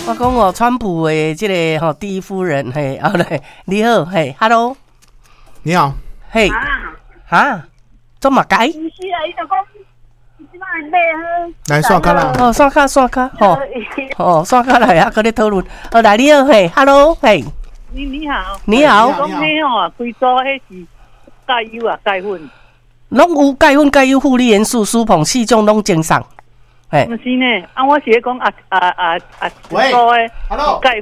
我讲哦，川普的这个吼第一夫人，嘿，后来你好，嘿 ，Hello， 你好， 嘿，哈，做嘛该？ 不是啊，伊就讲，即摆买好。 来刷卡啦。 哦，刷卡，吼，刷卡来啊，跟你讨论。来你好，嘿 ，Hello， 嘿， 你好， 你好， 讲迄吼，规组迄是钙油啊，钙粉。 拢有钙粉、钙油、负离元素、苏硼4种拢正常。 不是呢，我是讲喂 ，Hello，钙